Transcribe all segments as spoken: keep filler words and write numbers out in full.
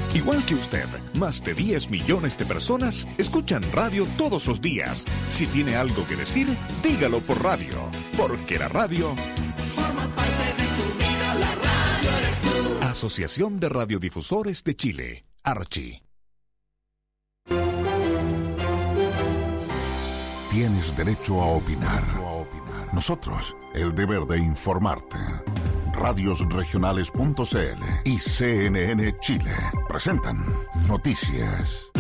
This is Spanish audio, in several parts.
Igual que usted, más de diez millones de personas escuchan radio todos los días. Si tiene algo que decir, dígalo por radio, porque la radio forma parte de tu vida, la radio eres tú. Asociación de Radiodifusores de Chile, Archi. Tienes derecho a opinar. Nosotros, el deber de informarte. Radios Regionales punto c l y C N N Chile presentan Noticias.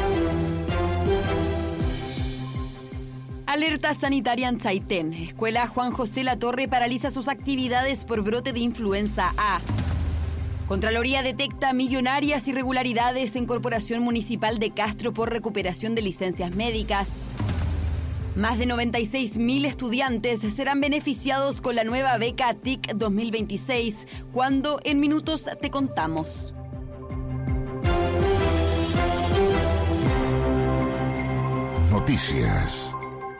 Alerta sanitaria en Chaitén. Escuela Juan José Latorre paraliza sus actividades por brote de influenza A. Contraloría detecta millonarias irregularidades en Corporación Municipal de Castro por recuperación de licencias médicas. Más de noventa y seis mil estudiantes serán beneficiados con la nueva beca T I C dos mil veintiséis, cuando en minutos te contamos. Noticias.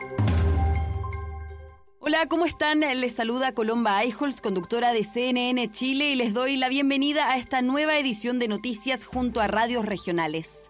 Hola, ¿cómo están? Les saluda Colomba Eichholz, conductora de C N N Chile, y les doy la bienvenida a esta nueva edición de Noticias junto a Radios Regionales.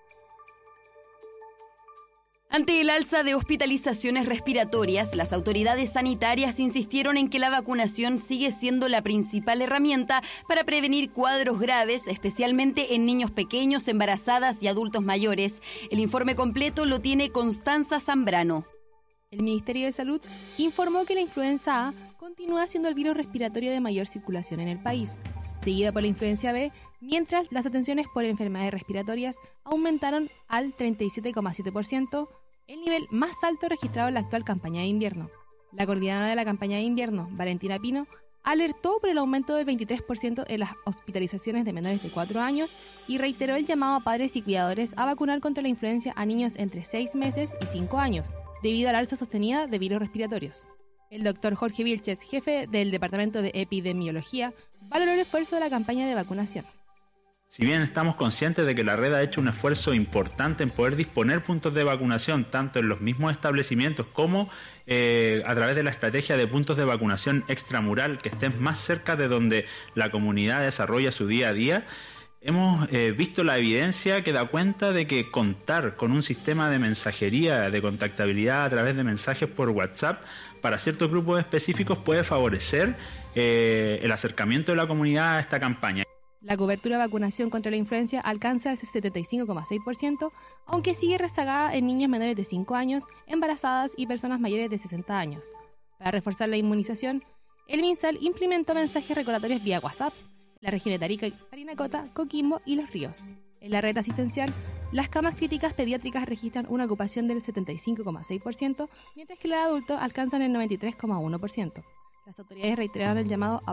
Ante el alza de hospitalizaciones respiratorias, las autoridades sanitarias insistieron en que la vacunación sigue siendo la principal herramienta para prevenir cuadros graves, especialmente en niños pequeños, embarazadas y adultos mayores. El informe completo lo tiene Constanza Zambrano. El Ministerio de Salud informó que la influenza A continúa siendo el virus respiratorio de mayor circulación en el país, seguida por la influenza B, mientras las atenciones por enfermedades respiratorias aumentaron al treinta y siete coma siete por ciento, el nivel más alto registrado en la actual campaña de invierno. La coordinadora de la campaña de invierno, Valentina Pino, alertó por el aumento del veintitrés por ciento en las hospitalizaciones de menores de cuatro años y reiteró el llamado a padres y cuidadores a vacunar contra la influenza a niños entre seis meses y cinco años, debido a la alza sostenida de virus respiratorios. El doctor Jorge Vilches, jefe del Departamento de Epidemiología, valoró el esfuerzo de la campaña de vacunación. Si bien estamos conscientes de que la red ha hecho un esfuerzo importante en poder disponer puntos de vacunación, tanto en los mismos establecimientos como eh, a través de la estrategia de puntos de vacunación extramural que estén más cerca de donde la comunidad desarrolla su día a día, hemos eh, visto la evidencia que da cuenta de que contar con un sistema de mensajería, de contactabilidad a través de mensajes por WhatsApp para ciertos grupos específicos puede favorecer eh, el acercamiento de la comunidad a esta campaña. La cobertura de vacunación contra la influenza alcanza el setenta y cinco coma seis por ciento, aunque sigue rezagada en niños menores de cinco años, embarazadas y personas mayores de sesenta años. Para reforzar la inmunización, el MinSal implementó mensajes recordatorios vía WhatsApp, la región de Tarica, Parinacota, Coquimbo y Los Ríos. En la red asistencial, las camas críticas pediátricas registran una ocupación del setenta y cinco coma seis por ciento, mientras que las de adultos alcanzan el noventa y tres coma uno por ciento. Las autoridades reiteraron el llamado a